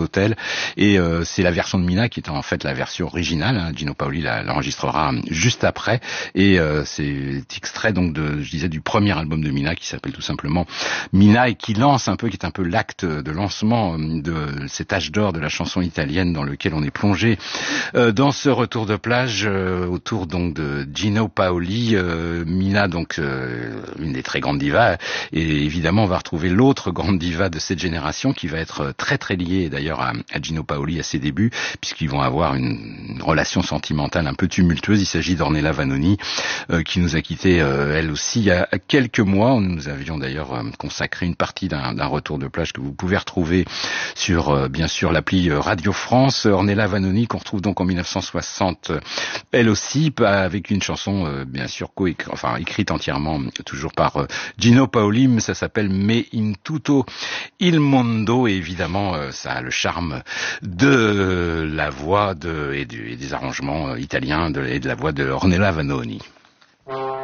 hôtels. Et c'est la version de Mina qui est en fait la version originale. Hein. Gino Paoli l'enregistrera juste après. Et c'est extrait donc je disais, du premier album de Mina qui s'appelle tout simplement Mina et qui lance un peu, qui est un peu l'acte de lancement de cet âge d'or de la chanson italienne dans lequel on est plongé dans ce retour de plage autour donc de Gino Paoli. Mina donc une des très grandes divas, et évidemment on va retrouver l'autre grande diva de cette génération qui va être très très liée d'ailleurs à Gino Paoli à ses débuts, puisqu'ils vont avoir une relation sentimentale un peu tumultueuse. Il s'agit d'Ornella Vanoni qui nous a quitté elle aussi il y a quelques mois. Nous avions d'ailleurs consacré une partie d'un retour de plage que vous pouvez retrouver sur bien sûr l'appli Radio France. Ornella Vanoni qu'on retrouve donc en 1960 elle aussi, avec une chanson bien sûr écrite entièrement toujours par Gino Paoli, mais ça s'appelle Me in tutto il mondo, et évidemment ça a le charme de la voix et des arrangements italiens et de la voix de Ornella Vanoni.